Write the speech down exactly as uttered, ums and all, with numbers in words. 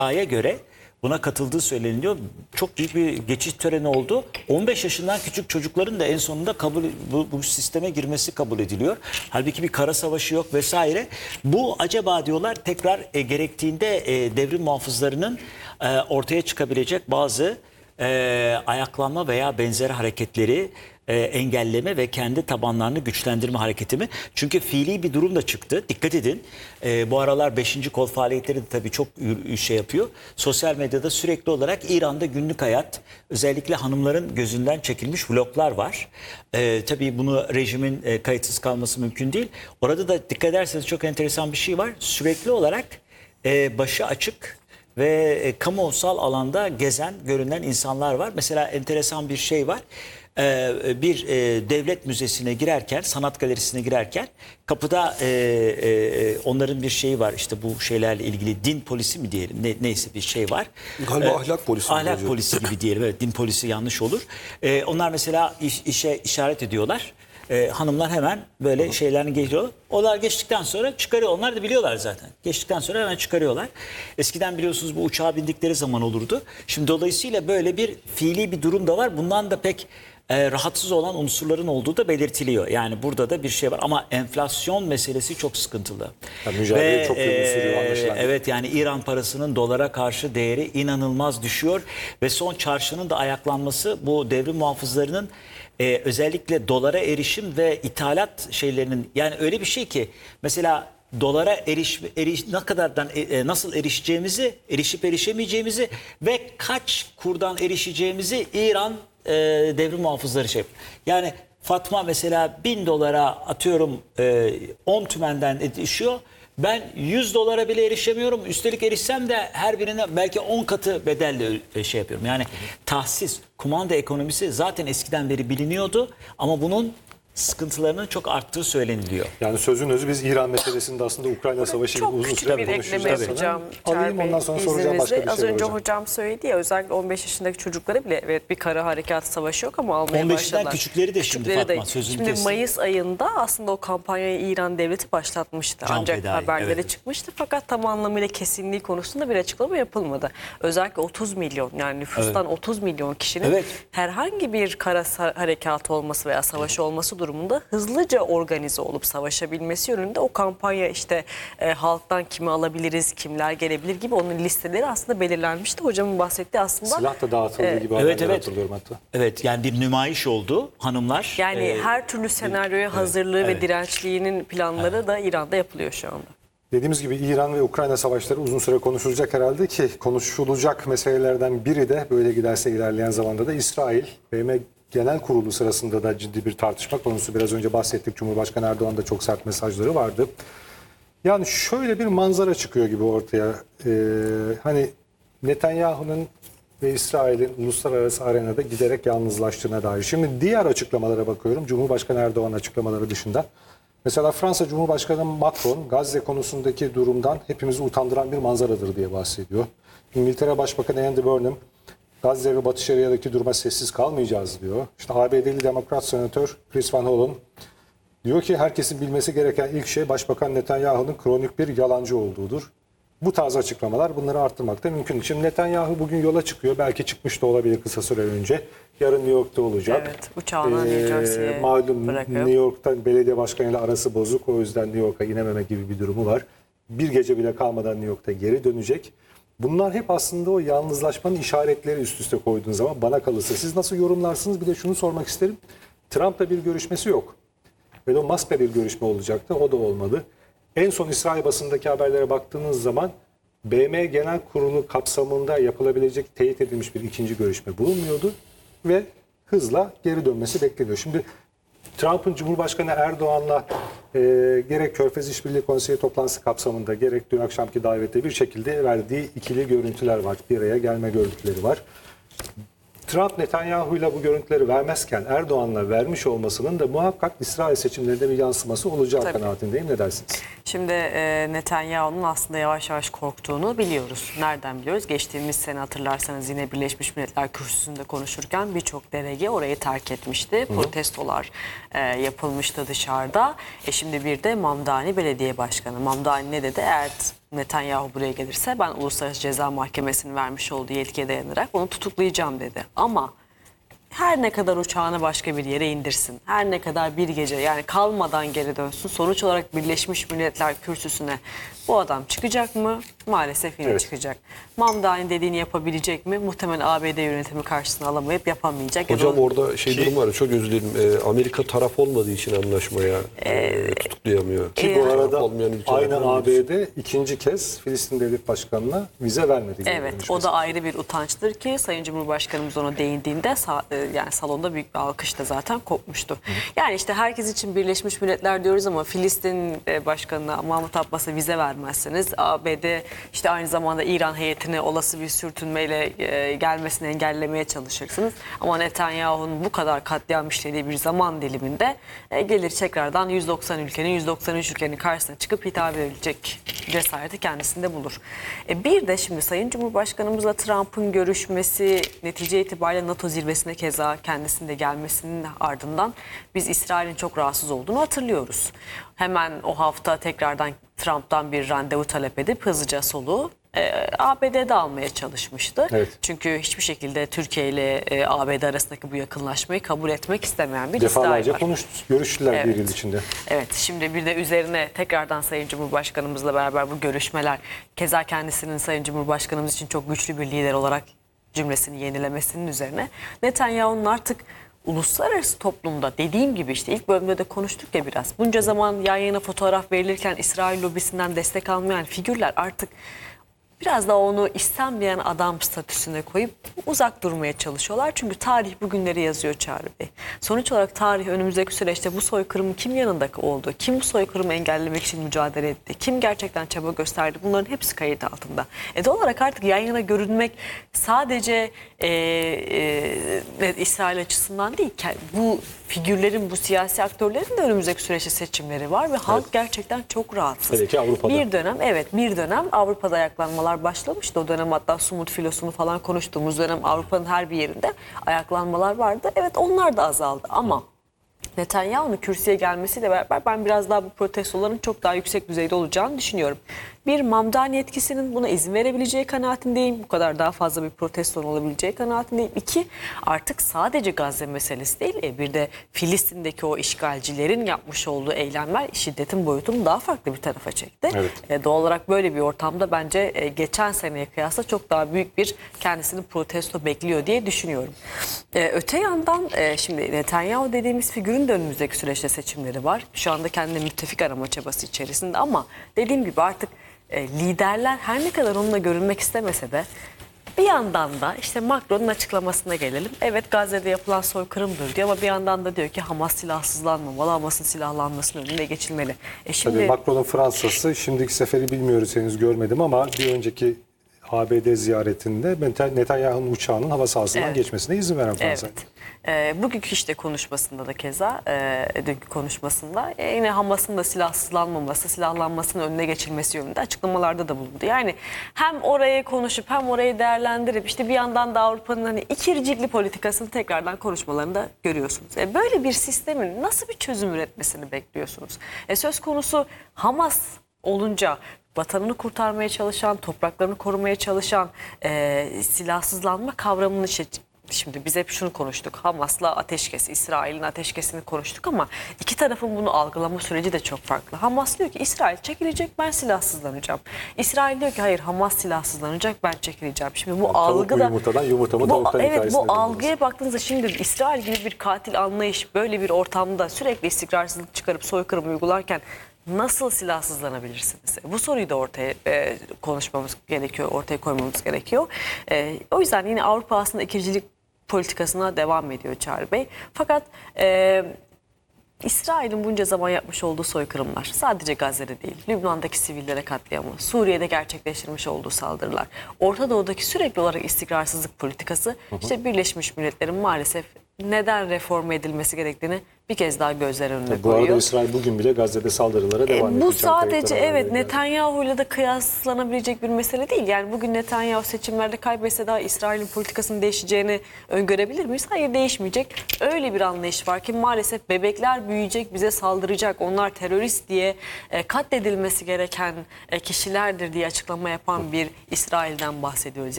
iddiaya göre buna katıldığı söyleniyor. Çok büyük bir geçiş töreni oldu. on beş yaşından küçük çocukların da en sonunda kabul bu, bu sisteme girmesi kabul ediliyor. Halbuki bir kara savaşı yok vesaire. Bu acaba diyorlar tekrar e, gerektiğinde e, devrim muhafızlarının e, ortaya çıkabilecek bazı e, ayaklanma veya benzeri hareketleri e, engelleme ve kendi tabanlarını güçlendirme hareketi mi? Çünkü fiili bir durum da çıktı. Dikkat edin. E, bu aralar beşinci kol faaliyetleri de tabii çok şey yapıyor. Sosyal medyada sürekli olarak İran'da günlük hayat, özellikle hanımların gözünden çekilmiş vloglar var. E, tabii bunu rejimin e, kayıtsız kalması mümkün değil. Orada da dikkat ederseniz çok enteresan bir şey var. Sürekli olarak e, başı açık ve e, kamusal alanda gezen, görünen insanlar var. Mesela enteresan bir şey var. Ee, bir e, devlet müzesine girerken, sanat galerisine girerken kapıda e, e, onların bir şeyi var. İşte bu şeylerle ilgili din polisi mi diyelim, ne, neyse bir şey var. Galiba Ee, ahlak polisi. Ahlak hocam. polisi gibi diyelim. Evet, din polisi yanlış olur. Ee, onlar mesela iş, işe işaret ediyorlar. Ee, hanımlar hemen böyle Hı. şeylerini geçiyor. Onlar geçtikten sonra çıkarıyor. Onlar da biliyorlar zaten. Geçtikten sonra hemen çıkarıyorlar. Eskiden biliyorsunuz bu uçağa bindikleri zaman olurdu. Şimdi dolayısıyla böyle bir fiili bir durum da var. Bundan da pek e, rahatsız olan unsurların olduğu da belirtiliyor. Yani burada da bir şey var. Ama enflasyon meselesi çok sıkıntılı. Ya, mücadele Ve, çok uzun sürüyor anlaşılan. Evet, yani İran parasının dolara karşı değeri inanılmaz düşüyor. Ve son çarşının da ayaklanması bu devrim muhafızlarının Ee, özellikle dolara erişim ve ithalat şeylerinin, yani öyle bir şey ki mesela dolara eriş, eriş ne kadardan e, nasıl erişeceğimizi, erişip erişemeyeceğimizi ve kaç kurdan erişeceğimizi İran e, devrim muhafızları şey. Yani Fatma mesela bin dolara atıyorum e, on tümenden erişiyor. Ben yüz dolara bile erişemiyorum. Üstelik erişsem de her birine belki on katı bedelle şey yapıyorum. Yani tahsis, kumanda ekonomisi zaten eskiden beri biliniyordu. Ama bunun sıkıntılarının çok arttığı söyleniliyor. Yani sözün özü, biz İran meselesinde aslında Ukrayna Savaşı gibi uzun süre bir konuşacağız. ekleme yapacağım. Alayım, ondan sonra soracağım başka bir şey. Az önce hocam. hocam söyledi ya, özellikle on beş yaşındaki çocuklara bile evet bir kara harekat savaşı yok ama almaya on beşten başladılar. küçükleri de şimdi Küçükleri Fatma de. sözünü Şimdi kestim. Mayıs ayında aslında o kampanyayı İran devleti başlatmıştı. Can Ancak fedai, haberlere evet. çıkmıştı fakat tam anlamıyla kesinliği konusunda bir açıklama yapılmadı. Özellikle otuz milyon, yani nüfustan evet. otuz milyon kişinin evet. herhangi bir kara harekat olması veya savaş olması durumunda hızlıca organize olup savaşabilmesi yönünde o kampanya işte e, halktan kimi alabiliriz, kimler gelebilir gibi onun listeleri aslında belirlenmişti. Hocamın bahsettiği aslında. Silah da dağıtıldığı e, gibi evet, evet. hatırlıyorum hatta. Evet, yani bir nümayiş oldu hanımlar. Yani e, her türlü senaryoya evet, hazırlığı evet. ve dirençliğinin planları evet. da İran'da yapılıyor şu anda. Dediğimiz gibi İran ve Ukrayna savaşları uzun süre konuşulacak herhalde ki konuşulacak meselelerden biri de böyle giderse ilerleyen zamanda da İsrail. B M Genel Kurulu sırasında da ciddi bir tartışma konusu. Biraz önce bahsettik. Cumhurbaşkanı Erdoğan da çok sert mesajları vardı. Yani şöyle bir manzara çıkıyor gibi ortaya. Ee, hani Netanyahu'nun ve İsrail'in uluslararası arenada giderek yalnızlaştığına dair. Şimdi diğer açıklamalara bakıyorum. Cumhurbaşkanı Erdoğan açıklamaları dışında. Mesela Fransa Cumhurbaşkanı Macron Gazze konusundaki durumdan hepimizi utandıran bir manzaradır diye bahsediyor. İngiltere Başbakanı Andy Burnham Gazze ve Batı Şeria'daki duruma sessiz kalmayacağız diyor. İşte A B D'li Demokrat Senatör Chris Van Hollen diyor ki herkesin bilmesi gereken ilk şey Başbakan Netanyahu'nun kronik bir yalancı olduğudur. Bu tarz açıklamalar bunları arttırmakta mümkün. Şimdi Netanyahu bugün yola çıkıyor. Belki çıkmış da olabilir kısa süre önce. Yarın New York'ta olacak. Evet, uçağına New Jersey'ye malum bırakıyor. New York'ta belediye başkanıyla arası bozuk. O yüzden New York'a inememe gibi bir durumu var. Bir gece bile kalmadan New York'ta geri dönecek. Bunlar hep aslında o yalnızlaşmanın işaretleri üst üste koyduğun zaman bana kalırsa. Siz nasıl yorumlarsınız? Bir de şunu sormak isterim. Trump'la bir görüşmesi yok. Elon Musk'la bir görüşme olacaktı. O da olmadı. En son İsrail basındaki haberlere baktığınız zaman B M Genel Kurulu kapsamında yapılabilecek teyit edilmiş bir ikinci görüşme bulunmuyordu. Ve hızla geri dönmesi bekleniyor. Şimdi Trump'ın Cumhurbaşkanı Erdoğan'la e, gerek Körfez İşbirliği Konseyi toplantısı kapsamında gerek dün akşamki davette bir şekilde verdiği ikili görüntüler var. Bir araya gelme görüntüleri var. Trump Netanyahu'yla bu görüntüleri vermezken Erdoğan'la vermiş olmasının da muhakkak İsrail seçimlerinde bir yansıması olacağı Tabii. kanaatindeyim. Ne dersiniz? Şimdi e, Netanyahu'nun aslında yavaş yavaş korktuğunu biliyoruz. Nereden biliyoruz? Geçtiğimiz sene hatırlarsanız yine Birleşmiş Milletler Kürsüsü'nde konuşurken birçok delege orayı terk etmişti. Hı. Protestolar e, yapılmıştı dışarıda. E şimdi bir de Mamdani Belediye Başkanı. Mamdani ne dedi? Eğer Netanyahu buraya gelirse ben Uluslararası Ceza Mahkemesi'nin vermiş olduğu yetkiye dayanarak onu tutuklayacağım dedi. Ama her ne kadar uçağını başka bir yere indirsin, her ne kadar bir gece yani kalmadan geri dönsün, sonuç olarak Birleşmiş Milletler kürsüsüne bu adam çıkacak mı? Maalesef yine Evet. çıkacak. Mamdani dediğini yapabilecek mi? Muhtemelen A B D yönetimi karşısına alamayıp yapamayacak. Hocam Ya da- orada şey durum var, çok özür dilerim. Ee, Amerika taraf olmadığı için anlaşmaya e, tutuklayamıyor. Ki bu Taraf arada olmayan ülkeler aynı olduğu için. A B D ikinci kez Filistin Devlet Başkanı'na vize vermedi. Evet, o da ayrı bir utançtır ki Sayın Cumhurbaşkanımız ona değindiğinde sa- e, yani salonda büyük bir alkışla zaten kopmuştu. Yani işte herkes için Birleşmiş Milletler diyoruz ama Filistin e, Başkanı'na Mahmut Abbas'a vize vermezseniz A B D işte aynı zamanda İran heyetine olası bir sürtünmeyle e, gelmesini engellemeye çalışırsınız. Ama Netanyahu'nun bu kadar katliam işlediği bir zaman diliminde e, gelir tekrardan yüz doksan ülkenin yüz doksan üç ülkenin karşısına çıkıp hitap edilecek cesareti kendisinde bulur. E, bir de şimdi Sayın Cumhurbaşkanımızla Trump'ın görüşmesi netice itibariyle NATO zirvesine keza kendisinde gelmesinin ardından biz İsrail'in çok rahatsız olduğunu hatırlıyoruz. Hemen o hafta tekrardan Trump'tan bir randevu talep edip hızlıca soluğu e, A B D'de almaya çalışmıştı. Evet. Çünkü hiçbir şekilde Türkiye ile e, A B D arasındaki bu yakınlaşmayı kabul etmek istemeyen bir Defalarca İsrail var. konuştu, görüştüler Evet. bir yıl içinde. Evet, şimdi bir de üzerine tekrardan Sayın Cumhurbaşkanımızla beraber bu görüşmeler, keza kendisinin Sayın Cumhurbaşkanımız için çok güçlü bir lider olarak cümlesini yenilemesinin üzerine Netanyahu'nun artık uluslararası toplumda dediğim gibi işte ilk bölümde de konuştuk ya biraz. Bunca zaman yan yana fotoğraf verilirken İsrail lobisinden destek almayan figürler artık biraz da onu istenmeyen adam statüsüne koyup uzak durmaya çalışıyorlar. Çünkü tarih bugünleri yazıyor Çağrı Bey. Sonuç olarak tarih önümüzdeki süreçte bu soykırımın kim yanındaki oldu, kim bu soykırımı engellemek için mücadele etti, kim gerçekten çaba gösterdi, bunların hepsi kayıt altında. E doğal olarak artık yan yana görünmek sadece e, e, İsrail açısından değil, bu figürlerin, bu siyasi aktörlerin de önümüzdeki süreçte seçimleri var ve halk gerçekten çok rahatsız. Hele ki Avrupa'da. Bir dönem evet bir dönem Avrupa'da ayaklanmalar başlamıştı. O dönem hatta Sumut filosunu falan konuştuğumuz dönem Avrupa'nın her bir yerinde ayaklanmalar vardı. Evet onlar da azaldı ama Netanyahu'nun kürsüye gelmesiyle beraber ben biraz daha bu protestoların çok daha yüksek düzeyde olacağını düşünüyorum. Bir, Mamdani etkisinin buna izin verebileceği kanaatindeyim. Bu kadar daha fazla bir protestonun olabileceği kanaatindeyim. İki, artık sadece Gazze meselesi değil. E, bir de Filistin'deki o işgalcilerin yapmış olduğu eylemler şiddetin boyutunu daha farklı bir tarafa çekti. Evet. E, doğal olarak böyle bir ortamda bence e, geçen seneye kıyasla çok daha büyük bir kendisini protesto bekliyor diye düşünüyorum. E, öte yandan e, şimdi Netanyahu dediğimiz figürün de önümüzdeki süreçte seçimleri var. Şu anda kendine müttefik arama çabası içerisinde ama dediğim gibi artık E, liderler her ne kadar onunla görünmek istemese de bir yandan da işte Macron'un açıklamasına gelelim. Evet Gazze'de yapılan soykırımdır diyor ama bir yandan da diyor ki Hamas silahsızlanmamalı, Hamas'ın silahlanmasının önüne geçilmeli. E şimdi Tabii Macron'un Fransa'sı, şimdiki seferi bilmiyoruz, henüz görmedim ama bir önceki A B D ziyaretinde Netanyahu'nun uçağının hava sahasından Evet. geçmesine izin veren Fransa. Evet. E, bugünkü işte konuşmasında da keza, e, dünkü konuşmasında e, yine Hamas'ın da silahsızlanmaması, silahlanmasının önüne geçilmesi yönünde açıklamalarda da bulundu. Yani hem orayı konuşup hem orayı değerlendirip işte bir yandan da Avrupa'nın hani ikircikli politikasını tekrardan konuşmalarında görüyorsunuz. E, böyle bir sistemin nasıl bir çözüm üretmesini bekliyorsunuz? E, söz konusu Hamas olunca vatanını kurtarmaya çalışan, topraklarını korumaya çalışan e, silahsızlanma kavramını işte, şimdi biz hep şunu konuştuk. Hamas'la ateşkes, İsrail'in ateşkesini konuştuk ama iki tarafın bunu algılama süreci de çok farklı. Hamas diyor ki İsrail çekilecek, ben silahsızlanacağım. İsrail diyor ki hayır, Hamas silahsızlanacak, ben çekileceğim. Şimdi bu Yani algı tavuk da yumurtadan, yumurta mı bu, tavuktan evet hikayesine bu dönüyoruz. algıya baktığınızda şimdi İsrail gibi bir katil anlayış böyle bir ortamda sürekli istikrarsızlık çıkarıp soykırım uygularken nasıl silahsızlanabilirsiniz? Bu soruyu da ortaya e, konuşmamız gerekiyor, ortaya koymamız gerekiyor. E, o yüzden yine Avrupa aslında ikircilik politikasına devam ediyor Çağrı Bey. Fakat e, İsrail'in bunca zaman yapmış olduğu soykırımlar sadece Gazze'de değil, Lübnan'daki sivillere katliamı, Suriye'de gerçekleştirmiş olduğu saldırılar, Orta Doğu'daki sürekli olarak istikrarsızlık politikası, işte Birleşmiş Milletler'in maalesef neden reform edilmesi gerektiğini bir kez daha gözler önüne Bu koyuyor. arada İsrail bugün bile Gazze'de saldırılara devam ediyor. E, bu Can sadece kayıpları evet haberleri geldi. Netanyahu'yla da kıyaslanabilecek bir mesele değil. Yani bugün Netanyahu seçimlerde kaybetse daha İsrail'in politikasının değişeceğini öngörebilir miyiz? Hayır, değişmeyecek. Öyle bir anlayış var ki maalesef bebekler büyüyecek, bize saldıracak, onlar terörist diye e, katledilmesi gereken e, kişilerdir diye açıklama yapan bir İsrail'den bahsediyoruz.